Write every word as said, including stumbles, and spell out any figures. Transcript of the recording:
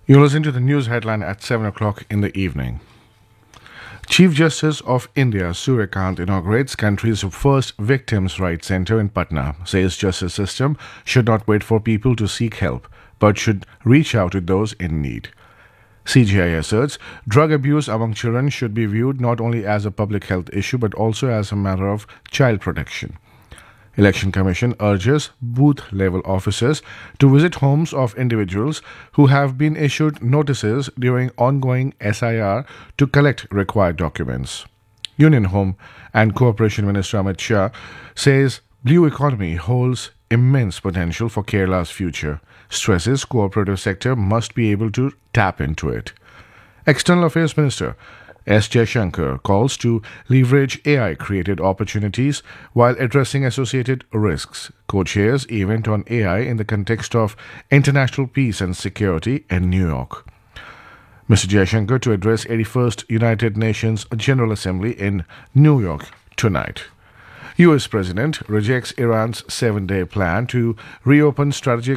You listen to the news headline at seven o'clock in the evening. Chief Justice of India Suryakant inaugurates country's first victims' rights centre in Patna, says justice system should not wait for people to seek help, but should reach out to those in need. C G I asserts drug abuse among children should be viewed not only as a public health issue but also as a matter of child protection. Election Commission urges booth-level officers to visit homes of individuals who have been issued notices during ongoing S I R to collect required documents. Union Home and Cooperation Minister Amit Shah says blue economy holds immense potential for Kerala's future, stresses cooperative sector must be able to tap into it. External Affairs Minister S. Jaishankar calls to leverage A I-created opportunities while addressing associated risks. Co-chairs event on A I in the context of international peace and security in New York. Mister Jaishankar to address eighty-first United Nations General Assembly in New York tonight. U S President rejects Iran's seven-day plan to reopen strategic